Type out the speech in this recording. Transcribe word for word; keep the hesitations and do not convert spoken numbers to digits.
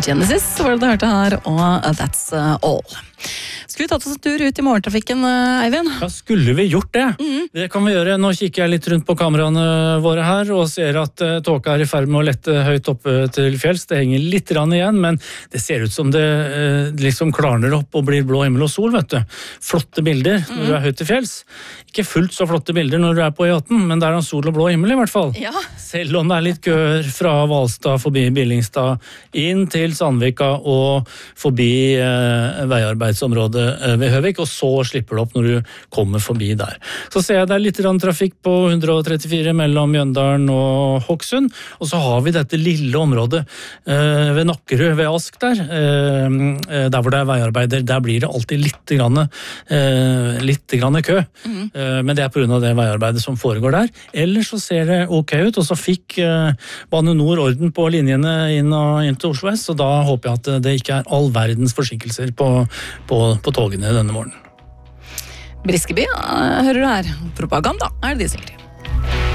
Genesis var det du hørte her, og That's All. Skulle vi tatt oss en tur ut i morgentrafikken, Eivind? Ja, skulle vi gjort det? Mm. Det kan vi gjøre. Nå kikker jeg litt rundt på kameraene våre her, og ser at uh, tåka er i ferd med å lette høyt oppe til fjells. Det henger litt rann igjen, men det ser ut som det uh, liksom klarner opp og blir blå himmel og sol, vet du. Flotte bilder mm. når du er høyt til fjells. Ikke fullt så flotte bilder når du er på E atten, men det er en sol og blå himmel i hvert fall. Ja. Selv om det er litt køer fra Valstad forbi Billingstad, inn til Sandvika og forbi uh, veiarbeidsområdet ved Høvik, og så slipper det opp når du kommer forbi der. Så ser jeg det er litt trafikk på hundre trettifire mellom Mjøndalen og Hokksund, og så har vi dette lille området eh, ved Nakkerød, ved Ask der, eh, der hvor det er veiarbeider. Der blir det alltid litt grann, eh, litt grann kø, mm. eh, men det er på grunn av det veiarbeidet som foregår der. Ellers så ser det ok ut, og så fikk eh, Bane Nor orden på linjene inn, og, inn til Oslo S, og da håper jeg at det ikke er all verdens forsinkelser på, på, på togene denne morgenen. Briskeby, hører du her? Propaganda er det de sier.